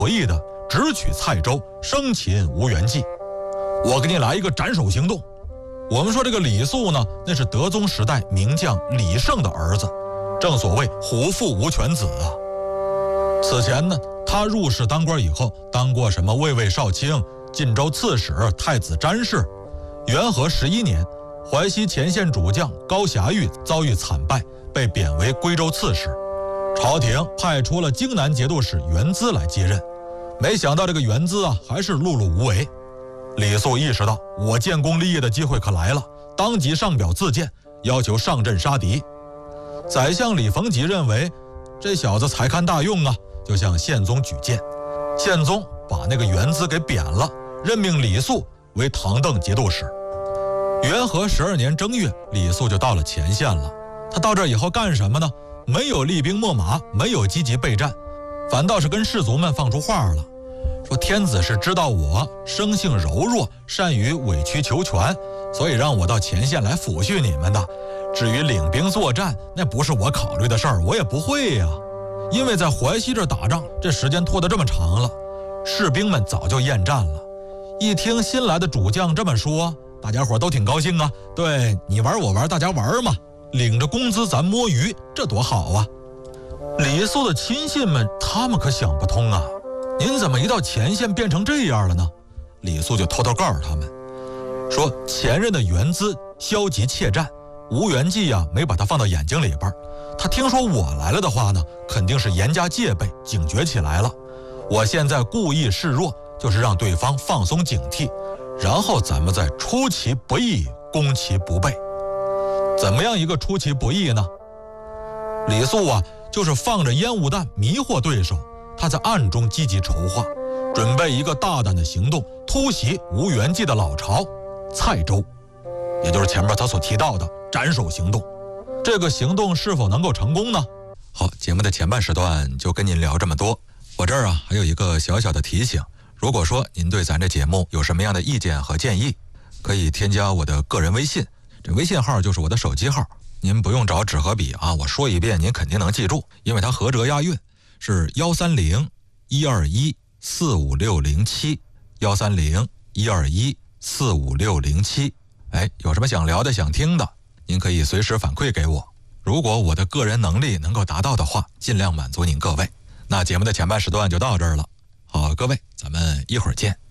不义的直取蔡州，生擒吴元济。我给你来一个斩首行动。我们说这个李肃呢，那是德宗时代名将李胜的儿子，正所谓虎父无犬子啊。此前呢，他入仕当官以后，当过什么卫尉少卿、晋州刺史、太子詹事。元和11年，淮西前线主将高霞玉遭遇惨败，被贬为归州刺史。朝廷派出了荆南节度使袁资来接任，没想到这个袁资啊，还是碌碌无为。李肃意识到我建功立业的机会可来了，当即上表自荐，要求上阵杀敌。宰相李逢吉认为这小子才堪大用啊，就向宪宗举荐。宪宗把那个袁资给贬了，任命李肃为唐邓节度使。元和12年正月，李肃就到了前线了。他到这以后干什么呢？没有厉兵秣马，没有积极备战，反倒是跟士卒们放出话了，说天子是知道我生性柔弱，善于委曲求全，所以让我到前线来抚恤你们的。至于领兵作战，那不是我考虑的事儿，我也不会呀。因为在淮西这打仗，这时间拖得这么长了，士兵们早就厌战了。一听新来的主将这么说，大家伙都挺高兴啊。对，你玩我玩，大家玩嘛，领着工资咱摸鱼，这多好啊。李肃的亲信们他们可想不通啊，您怎么一到前线变成这样了呢？李肃就偷偷告诉他们说，前任的袁资消极怯战，吴元济啊没把他放到眼睛里边，他听说我来了的话呢，肯定是严加戒备，警觉起来了。我现在故意示弱，就是让对方放松警惕，然后咱们再出其不意，攻其不备。怎么样一个出其不意呢？李肃啊，就是放着烟雾弹迷惑对手，他在暗中积极筹划，准备一个大胆的行动，突袭吴元济的老巢蔡州，也就是前面他所提到的斩首行动。这个行动是否能够成功呢？好，节目的前半时段就跟您聊这么多。我这儿啊还有一个小小的提醒，如果说您对咱这节目有什么样的意见和建议，可以添加我的个人微信，这微信号就是我的手机号，您不用找纸和笔啊，我说一遍您肯定能记住，因为它合辙押韵，是130-121-45607，130-121-45607。有什么想聊的想听的，您可以随时反馈给我，如果我的个人能力能够达到的话，尽量满足您各位。那节目的前半时段就到这儿了，好，各位，咱们一会儿见。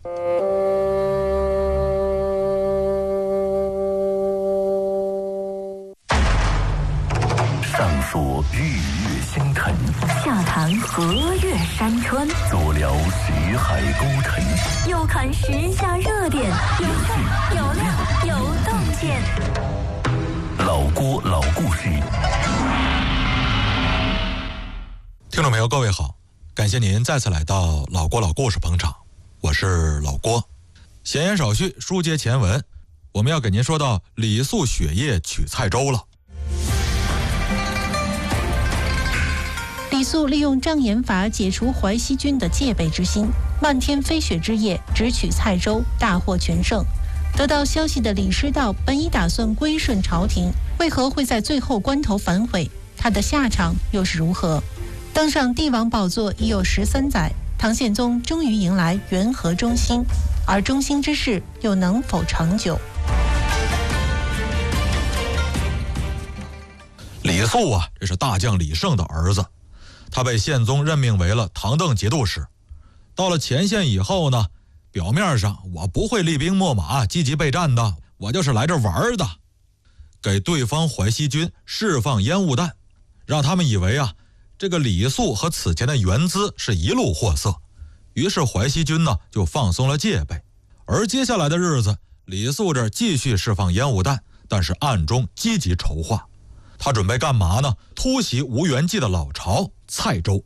上溯日月星辰， 下谈河岳山川， 左聊识海沟沉， 右看时下热点，有趣有料有洞见。 老郭老故事。 听众朋友各位好，感谢您再次来到老郭老故事捧场，我是老郭。闲言少叙，书接前文，我们要给您说到李肃雪夜取蔡州了。 李肃利用障眼法解除淮西军的戒备之心，漫天飞雪之夜直取蔡州，大获全胜。得到消息的李师道本已打算归顺朝廷，为何会在最后关头反悔？他的下场又是如何？登上帝王宝座已有13载，唐宪宗终于迎来元和中兴，而中兴之事又能否长久？ 李肃啊，这是大将李胜的儿子，他被宪宗任命为了唐邓节度使。到了前线以后呢，表面上我不会厉兵秣马，积极备战的，我就是来这玩的，给对方淮西军释放烟雾弹，让他们以为啊，这个李肃和此前的袁资是一路货色。于是淮西军呢就放松了戒备。而接下来的日子，李肃这继续释放烟雾弹，但是暗中积极筹划。他准备干嘛呢？突袭吴元济的老巢蔡州。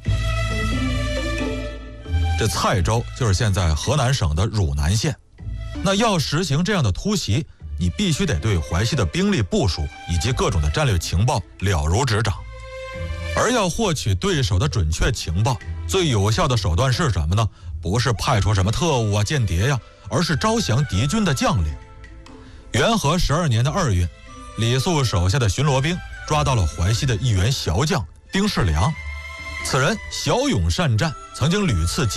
这蔡州就是现在河南省的汝南县。那要实行这样的突袭，你必须得对淮西的兵力部署以及各种的战略情报了如指掌。而要获取对手的准确情报，最有效的手段是什么呢？不是派出什么特务啊、间谍呀，而是招降敌军的将领。元和12年的2月，李肃手下的巡逻兵抓到了淮西的一员骁将丁世良。此人骁勇善战，曾经屡次